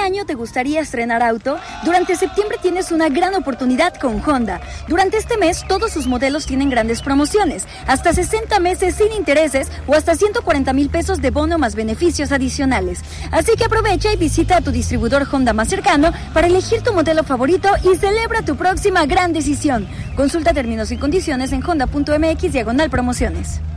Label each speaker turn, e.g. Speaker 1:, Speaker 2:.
Speaker 1: año te gustaría estrenar auto? Durante septiembre tienes una gran oportunidad con Honda. Durante este mes, todos sus modelos tienen grandes promociones, hasta 60 meses sin intereses o hasta 140,000 pesos de bono más beneficios adicionales. Así que aprovecha y visita a tu distribuidor Honda más cercano para elegir tu modelo favorito y celebra tu próxima gran decisión. Consulta términos y condiciones en honda.mx/promociones.